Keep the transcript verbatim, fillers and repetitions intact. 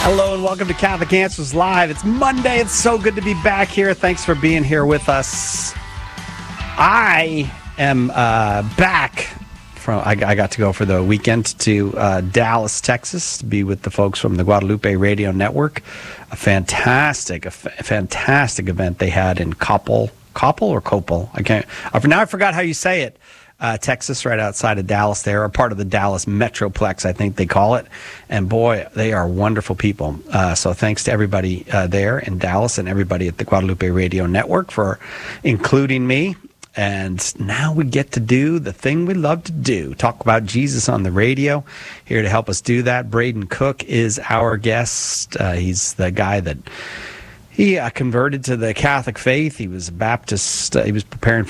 Hello and welcome to Catholic Answers Live. It's Monday. It's so good to be back here. Thanks for being here with us. I am uh, back from. I, I got to go for the weekend to uh, Dallas, Texas, to be with the folks from the Guadalupe Radio Network. A fantastic, a f- fantastic event they had in Coppell, Coppell or Coppell. I can't. Now I forgot how you say it. Uh, Texas, right outside of Dallas there, or part of the Dallas Metroplex, I think they call it. And boy, they are wonderful people. Uh, so thanks to everybody uh, there in Dallas and everybody at the Guadalupe Radio Network for including me. And now we get to do the thing we love to do, talk about Jesus on the radio. Here to help us do that, Braden Cook is our guest. Uh, he's the guy that He uh, converted to the Catholic faith. He was a Baptist. Uh, he was preparing